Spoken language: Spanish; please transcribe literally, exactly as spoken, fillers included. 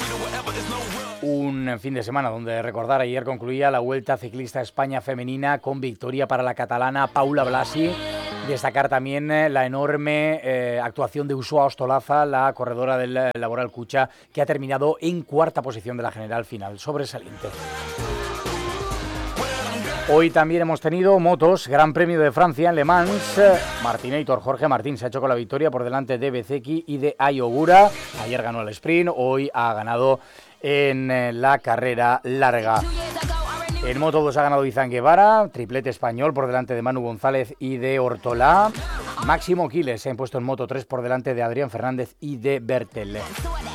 Un fin de semana donde recordar, ayer concluía la Vuelta Ciclista a España femenina con victoria para la catalana Paula Blasi. Destacar también la enorme eh, actuación de Uxoa Ostolaza, la corredora del Laboral Cucha, que ha terminado en cuarta posición de la general final, sobresaliente. Hoy también hemos tenido motos, Gran Premio de Francia en Le Mans. Martinator Jorge Martín se ha hecho con la victoria por delante de Bezeki y de Ayogura. Ayer ganó el sprint, hoy ha ganado en la carrera larga. En Moto dos ha ganado Izan Guevara, triplete español por delante de Manu González y de Ortolá. Máximo Quiles se ha impuesto en Moto tres por delante de Adrián Fernández y de Bertel.